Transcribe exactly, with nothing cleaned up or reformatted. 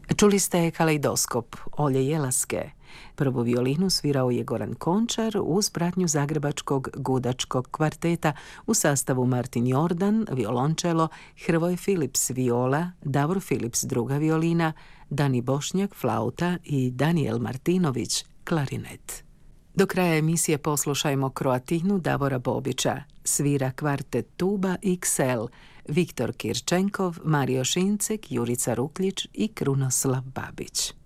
Čuli ste Kaleidoskop Olje Jelaske. Prvu violinu svirao je Goran Končar uz pratnju zagrebačkog gudačkog kvarteta u sastavu Martin Jordan, violončelo, Hrvoje Philips viola, Davor Philips druga violina, Dani Bošnjak flauta i Daniel Martinović klarinet. Do kraja emisije poslušajmo Kroatinu Davora Bobića. Svira kvartet tuba iks el, Viktor Kirčenkov, Mario Šincek, Jurica Rukljić i Krunoslav Babić.